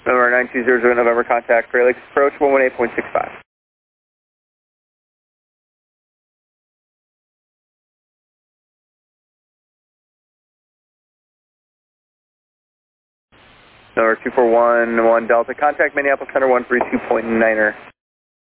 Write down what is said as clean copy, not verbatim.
Number 9200 November, contact Great Lakes approach 118.65. Number 2411 Delta, contact Minneapolis Center 132.9er.